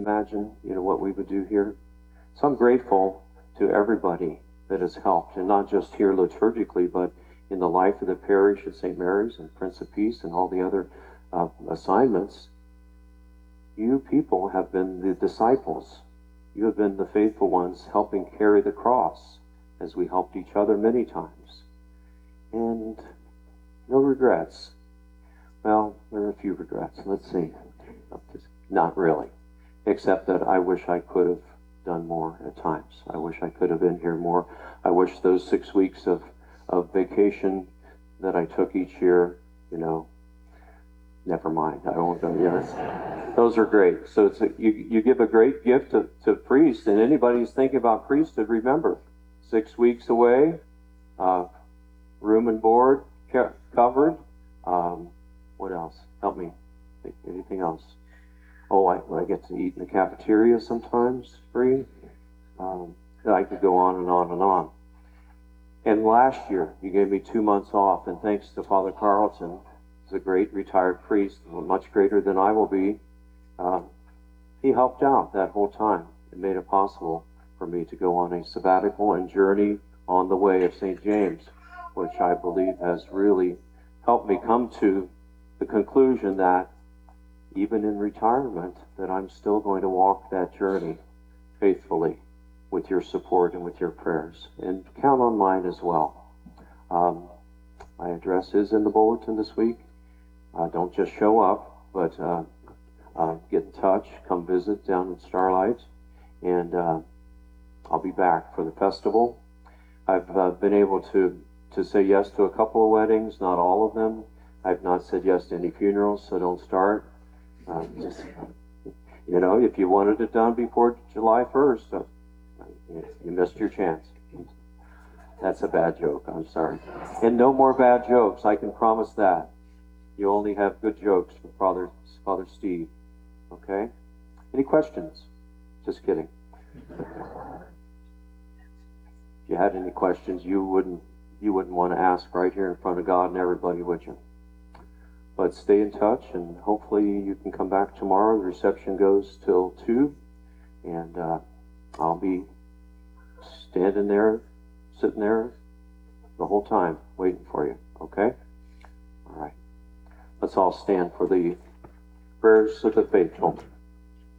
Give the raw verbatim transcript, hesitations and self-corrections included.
imagine, you know, what we would do here? So I'm grateful to everybody that has helped, and not just here liturgically, but in the life of the parish at Saint Mary's and Prince of Peace and all the other uh, assignments. You people have been the disciples. You have been the faithful ones helping carry the cross as we helped each other many times. And no regrets. Well, there are a few regrets. Let's see. Not really. Except that I wish I could have done more at times. I wish I could have been here more. I wish those six weeks of, of vacation that I took each year, you know, never mind. I won't go. Yes, those are great. So it's a, you, you give a great gift to, to priests, and anybody who's thinking about priesthood, remember, six weeks away, uh, room and board ca- covered. Um, what else? Help me. Anything else? Oh, I, I get to eat in the cafeteria sometimes, free. Um, I could go on and on and on. And last year, you gave me two months off, and thanks to Father Carlton, who's a great retired priest, much greater than I will be, uh, he helped out that whole time and made it possible for me to go on a sabbatical and journey on the way of Saint James, which I believe has really helped me come to the conclusion that even in retirement, that I'm still going to walk that journey faithfully with your support and with your prayers. And count on mine as well. Um, my address is in the bulletin this week. Uh, don't just show up, but uh, uh, get in touch, come visit down at Starlight, and uh, I'll be back for the festival. I've uh, been able to, to say yes to a couple of weddings, not all of them. I've not said yes to any funerals, so don't start. Uh, just, you know, if you wanted it done before July first, uh, you missed your chance. That's a bad joke, I'm sorry. And no more bad jokes, I can promise that. You only have good jokes from Father, Father Steve. Okay? Any questions? Just kidding. If you had any questions, you wouldn't you wouldn't want to ask right here in front of God and everybody, would you? But stay in touch, and hopefully you can come back tomorrow. The reception goes till two, and uh, I'll be standing there, sitting there the whole time, waiting for you. Okay? All right. Let's all stand for the prayers of the faithful.